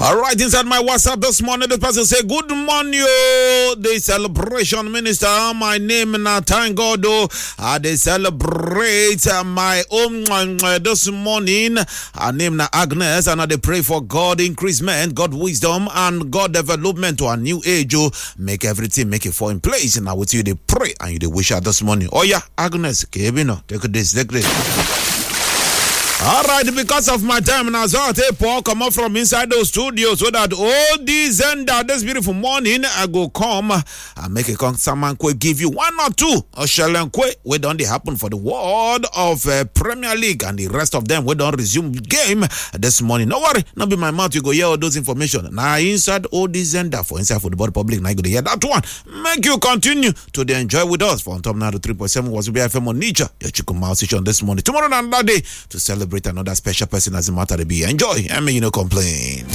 All right, inside my WhatsApp this morning, the person say, good morning, yo. The celebration minister, my name na thank God, they celebrate my own this morning. Her name na Agnes, and they pray for God increasement, God wisdom, and God development to a new age. Make everything, make it fall in place. And I will tell you, they pray and you they wish her this morning. Oh yeah, Agnes, take this. All right, because of my time now, so I'll take Paul come up from inside those studios so that all these and this beautiful morning I go come and make a someone could give you one or two we don't they happen for the world of Premier League and the rest of them we don't resume game this morning. No worry, not be my mouth you go hear all those information. Now inside all these and for inside Football Republic, now you go to hear that one. Make you continue to enjoy with us for on top now to 3.7 was BFM on nature. Your chicken mouse station this morning. Tomorrow and another day to celebrate another special person as a matter to be. Enjoy. I mean, you know, complain.